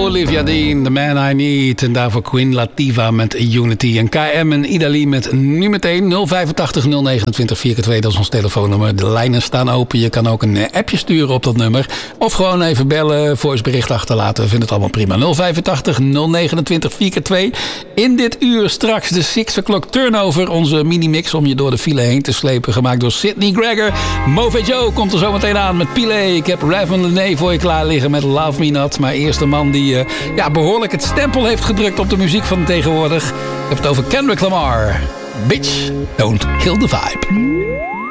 Olivia Dean, The Man I Need. En daarvoor Queen Latifah met Unity. En KM en Idali met nu meteen 085 029 4x2. Dat is ons telefoonnummer. De lijnen staan open. Je kan ook een appje sturen op dat nummer. Of gewoon even bellen, voicebericht achterlaten. We vinden het allemaal prima. 085 029 4x2. In dit uur straks de 6 o'clock turnover. Onze minimix om je door de file heen te slepen. Gemaakt door Sidney Gregor. Move Joe komt er zo meteen aan met Pile. Ik heb Raven Lené voor je klaar liggen met Love Me Not. Maar eerst een man die behoorlijk het stempel heeft gedrukt op de muziek van tegenwoordig. Ik heb het over Kendrick Lamar. Bitch, don't kill the vibe.